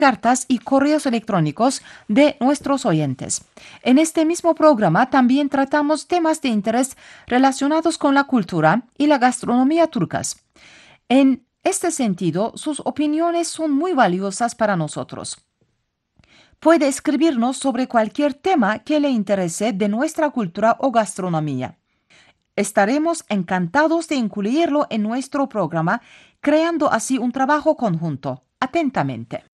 cartas y correos electrónicos de nuestros oyentes. En este mismo programa también tratamos temas de interés relacionados con la cultura y la gastronomía turcas. En este sentido, sus opiniones son muy valiosas para nosotros. Puede escribirnos sobre cualquier tema que le interese de nuestra cultura o gastronomía. Estaremos encantados de incluirlo en nuestro programa, creando así un trabajo conjunto. Atentamente.